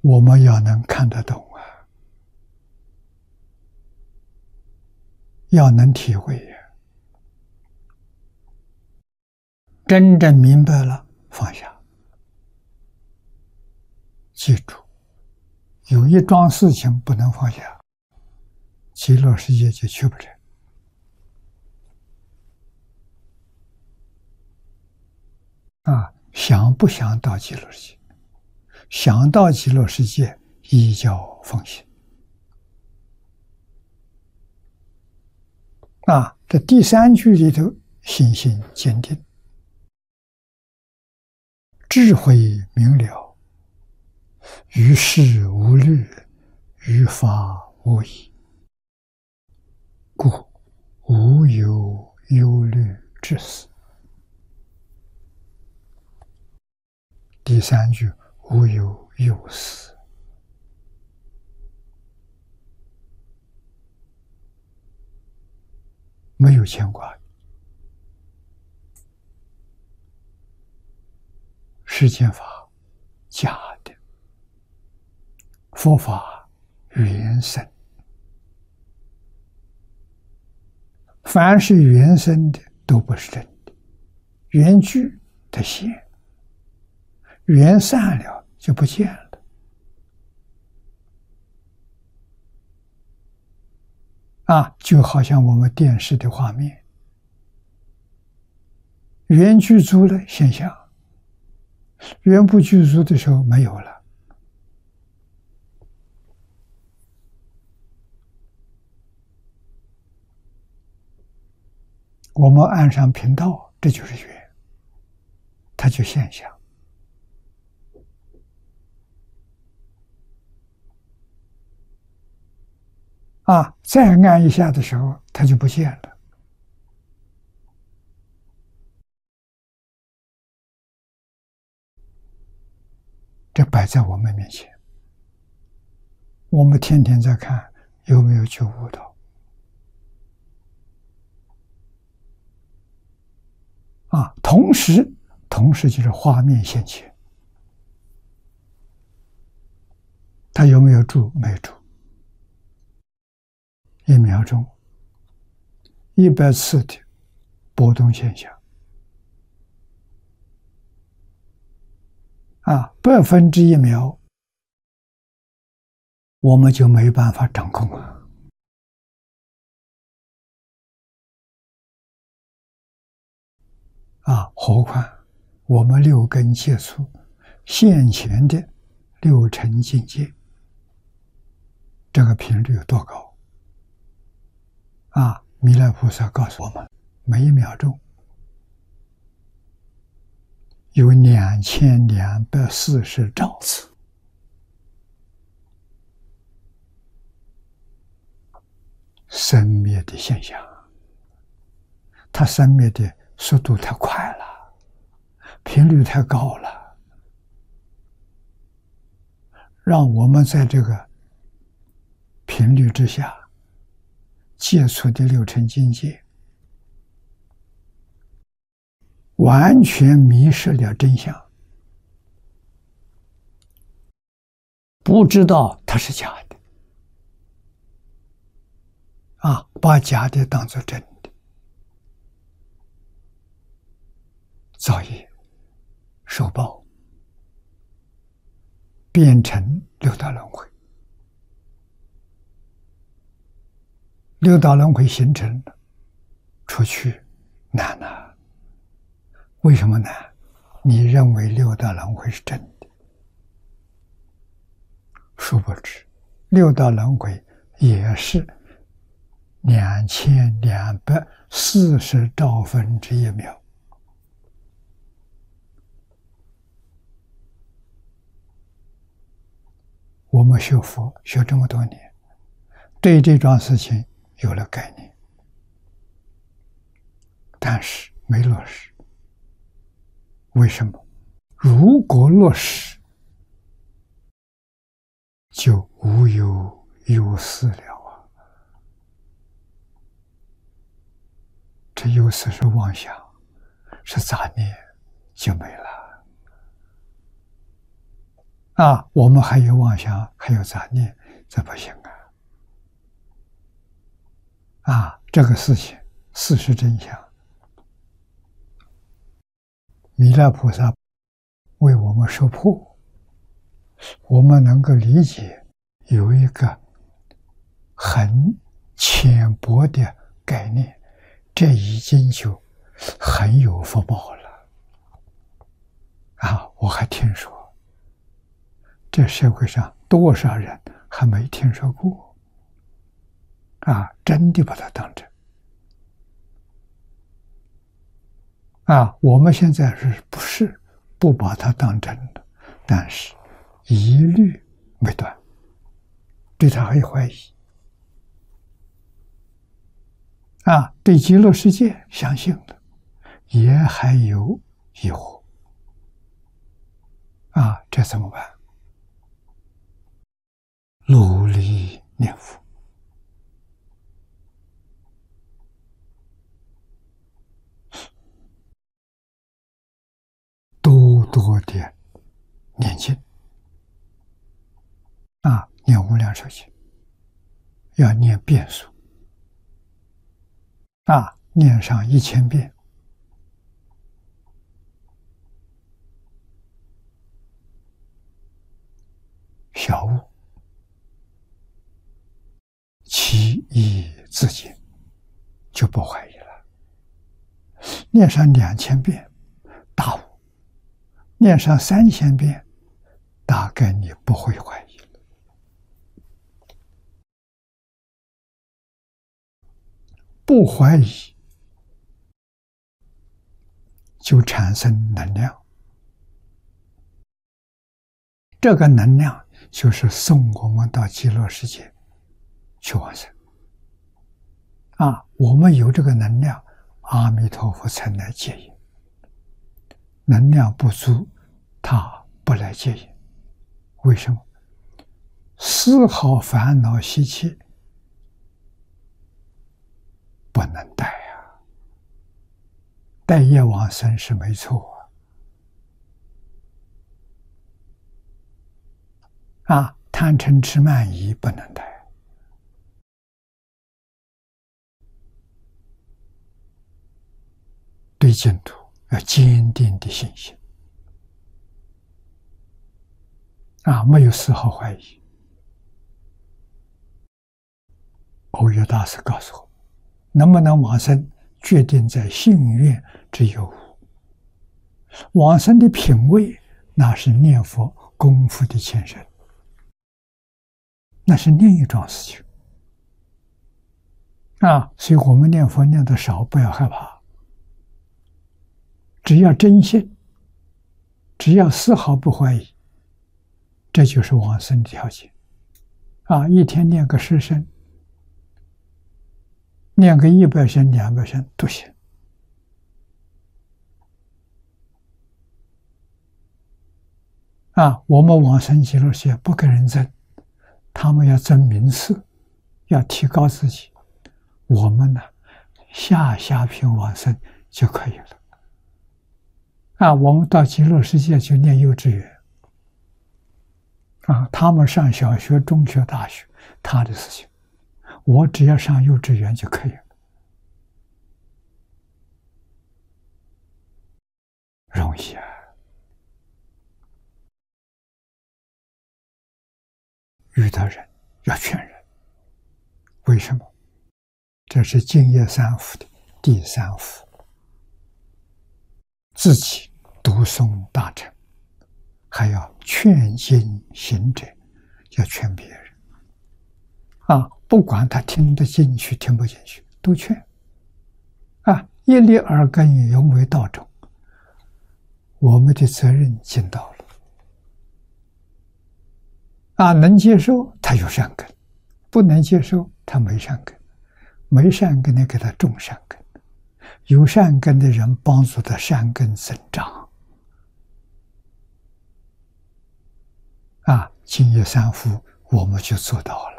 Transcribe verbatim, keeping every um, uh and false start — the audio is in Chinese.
我们要能看得懂啊，要能体会呀，真正明白了，放下。记住，有一桩事情不能放下，极乐世界就去不了。啊，想不想到极乐世界？想到极乐世界，依教奉行。啊，这第三句里头，信心坚定，智慧明了，于事无虑，于法无疑，故无有忧虑之事。第三句，无有忧思。没有牵挂，世间法假的，佛法原生。凡是原生的都不是真的，缘聚它现，缘散了就不见了。啊，就好像我们电视的画面，缘具足了现象，缘不具足的时候没有了。我们按上频道，这就是缘，它就现象。啊，再按一下的时候，它就不见了。这摆在我们面前，我们天天在看有没有觉悟到。啊，同时，同时就是画面现前，它有没有住？没住。一秒钟，一百次的波动现象，啊，百分之一秒，我们就没办法掌控啊！啊，何况我们六根接触现前的六尘境界，这个频率有多高？啊，弥勒菩萨告诉我们，每一秒钟有两千两百四十兆次。生灭的现象，它生灭的速度太快了，频率太高了，让我们在这个频率之下接触的六尘境界，完全迷失了真相，不知道它是假的，啊，把假的当作真的，造业受报，变成六道轮回。六道轮回形成了，出去难啊！为什么难？你认为六道轮回是真的，殊不知六道轮回也是两千两百四十兆分之一秒。我们学佛学这么多年，对这桩事情有了概念，但是没落实。为什么？如果落实，就无有忧思了啊！这忧思是妄想，是杂念，就没了啊，我们还有妄想，还有杂念，这不行啊！啊，这个事情，事实真相，弥勒菩萨为我们说破，我们能够理解，有一个很浅薄的概念，这已经就很有福报了。啊，我还听说，这社会上多少人还没听说过，啊，真的把它当真。啊，我们现在是不是不把它当真的？但是疑虑没断，对他还有怀疑。啊，对极乐世界相信了，也还有疑惑。啊，这怎么办？努力念佛。多多的念经。啊，念无量寿经，要念遍数。啊，念上一千遍。小悟，其意自见，就不怀疑了。念上两千遍，大悟；念上三千遍，大概你不会怀疑了。不怀疑，就产生能量。这个能量就是送我们到极乐世界去往生。啊，我们有这个能量，阿弥陀佛才来接引。能量不足，他不来接引。为什么？丝毫烦恼习气不能带啊！带业往生是没错啊！啊，贪嗔痴慢疑不能带。对净土要坚定的信心啊，没有丝毫怀疑。欧约大师告诉我，能不能往生，决定在信愿之有无。往生的品位，那是念佛功夫的前身，那是另一桩事情啊。所以我们念佛念得少，不要害怕。只要真信，只要丝毫不怀疑，这就是往生的条件啊！一天念个十声，念个一百声、两百声都行啊！我们往生极乐世界不跟人争，他们要争名次，要提高自己。我们呢，下下品往生就可以了。啊，我们到极乐世界去念幼稚园，啊，他们上小学、中学、大学，他的事情，我只要上幼稚园就可以了，容易啊！遇到人要劝人，为什么？这是净业三福的第三福。自己读诵大乘，还要劝进行者，要劝别人啊！不管他听得进去听不进去，都劝啊！一粒耳根永为道种，我们的责任尽到了啊！能接受他有善根，不能接受他没善根，没善根的给他种善根。有善根的人帮助他善根增长啊！净业三福我们就做到了。